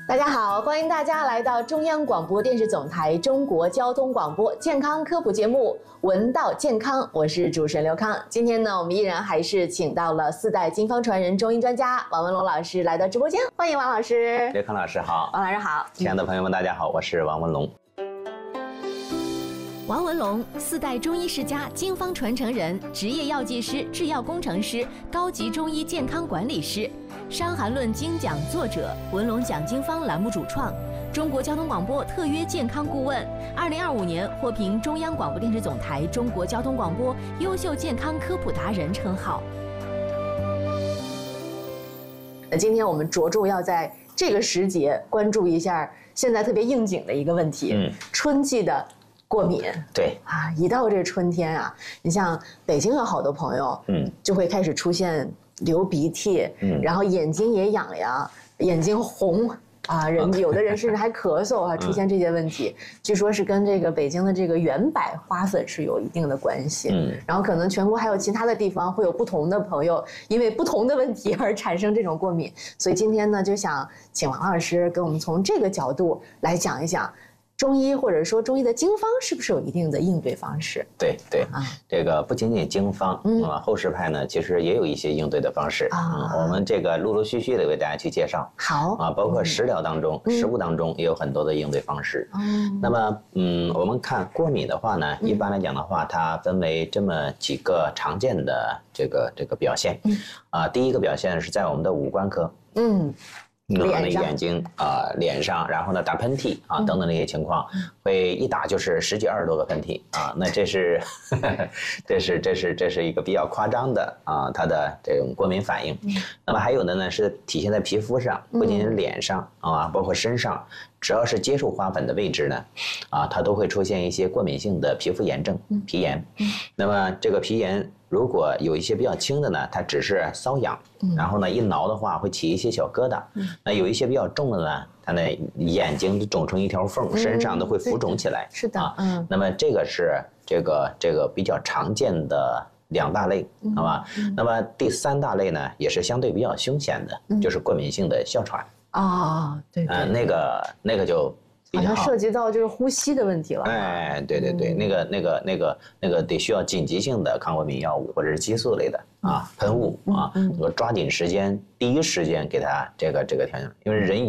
大家好，欢迎大家来到中央广播电视总台中国交通广播健康科普节目《闻道健康》，我是主持人刘康。今天呢，我们依然还是请到了4代经方传人中医专家王文龙老师来到直播间，欢迎王老师。 刘康老师好， 王老师好， 亲爱的朋友们，大家好，我是王文龙。 王文龙，4代中医世家，经方传承人，职业药剂师、制药工程师，高级中医健康管理师，《伤寒论》精讲作者，文龙讲经方栏目主创，中国交通广播特约健康顾问，2025年获评中央广播电视总台中国交通广播优秀健康科普达人称号。 今天我们着重要在这个时节关注一下现在特别应景的一个问题，春季的过敏。 对啊，一到这春天啊，你像北京有好多朋友，就会开始出现流鼻涕，然后眼睛也痒痒，眼睛红啊，有的人甚至还咳嗽啊，出现这些问题，据说是跟这个北京的这个圆柏花粉是有一定的关系。然后可能全国还有其他的地方会有不同的朋友因为不同的问题而产生这种过敏，所以今天呢，就想请王老师给我们从这个角度来讲一讲。中医或者说中医的经方是不是有一定的应对方式？ 对，这个不仅仅经方后世派呢，其实也有一些应对的方式我们这个陆陆续续的为大家去介绍。 好包括食疗当中、食物当中也有很多的应对方式。那么我们看过敏的话呢，一般来讲的话，它分为这么几个常见的这个表现。第一个表现是在我们的五官科。眼睛脸上，然后呢打喷嚏等等这些情况，会一打就是10几20多个喷嚏那这是这是一个比较夸张的它的这种过敏反应。那么还有的呢是体现在皮肤上，不仅仅脸上包括身上，只要是接触花粉的位置呢它都会出现一些过敏性的皮肤炎症，皮炎。那么这个皮炎如果有一些比较轻的呢，它只是瘙痒，然后呢一挠的话会起一些小疙瘩。那有一些比较重的呢，它呢眼睛就肿成一条缝，身上都会浮肿起来。 是的那么这个是这个比较常见的2大类，好吧？那么第3大类呢，也是相对比较凶险的，就是过敏性的哮喘。 对那个就好像涉及到就是呼吸的问题了。 对，那个得需要紧急性的抗过敏药物或者是激素类的喷雾抓紧时间，第一时间给它这个条件，因为人